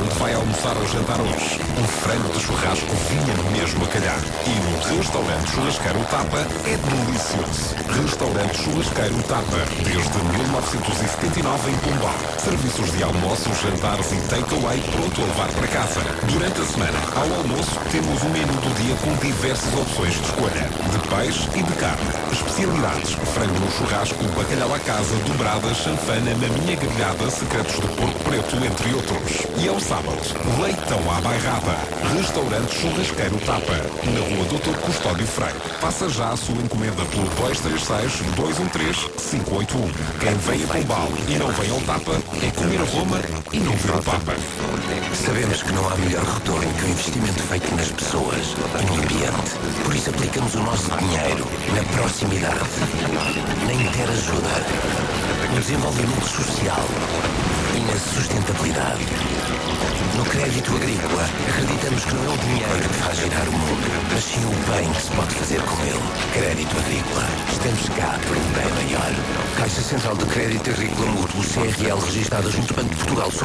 onde vai almoçar ou jantar hoje. Um frango de churrasco vinha mesmo a calhar. E no restaurante churrasqueiro Tapa é delicioso. Restaurante churrasqueiro Tapa, desde 1979 em Pombal. Serviços de almoço, jantares e takeaway pronto a levar para casa. Durante a semana, ao almoço, temos um menu do dia com diversas opções de escolha. De peixe e de carne. Especialidades: frango no churrasco, bacalhau à casa, dobrada, chanfana, maminha grelhada, secretos de porco preto, entre outros. E ao sábado, leitão à bairrada. Restaurante churrasqueiro Tapa, na rua Doutor Custódio Freire. Faça já a sua encomenda pelo 236-213-581. Quem vem a Pombal e não vem ao Tapa é comer a Roma e não ver o Papa. Sabemos que não há melhor retorno que o investimento feito nas pessoas e no ambiente. Por isso aplicamos o nosso dinheiro na proximidade, na interajuda, no desenvolvimento social e na sustentabilidade. No crédito agrícola, acreditamos que não é o dinheiro que faz girar o mundo, mas sim o bem que se pode fazer com ele. Crédito agrícola. Estamos cá por um bem maior. Caixa Central de Crédito Agrícola Mútuo, CRL, registrada junto ao Banco de Portugal, sob